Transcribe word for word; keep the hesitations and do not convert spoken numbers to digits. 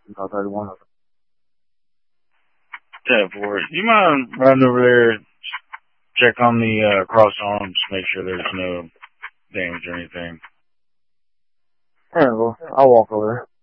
No, thirty-one. ten four. You mind running over there, check on the uh, cross arms, make sure there's no damage or anything? Yeah, well, I'll walk over there.